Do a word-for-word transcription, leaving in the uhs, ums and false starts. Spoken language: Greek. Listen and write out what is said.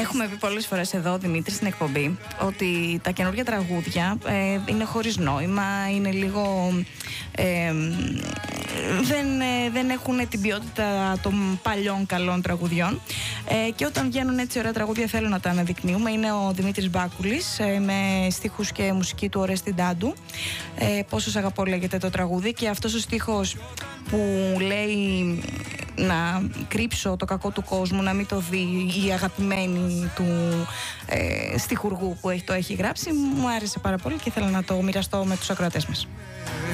Έχουμε πει πολλές φορές εδώ, Δημήτρη, στην εκπομπή, ότι τα καινούργια τραγούδια ε, είναι χωρίς νόημα, είναι λίγο... Ε, δεν, ε, δεν έχουν την ποιότητα των παλιών καλών τραγουδιών, ε, και όταν βγαίνουν έτσι ωραία τραγούδια θέλω να τα αναδεικνύουμε. Είναι ο Δημήτρης Μπάκουλης, ε, με στίχους και μουσική του Ορέστη Ντάντου. ε, Πόσο σ' αγαπώ λέγεται το τραγούδι, και αυτός ο στίχος που λέει να κρύψω το κακό του κόσμου, να μην το δει η αγαπημένη του ε, στιχουργού που έχει, το έχει γράψει, μου άρεσε πάρα πολύ και ήθελα να το μοιραστώ με τους ακροατές μας.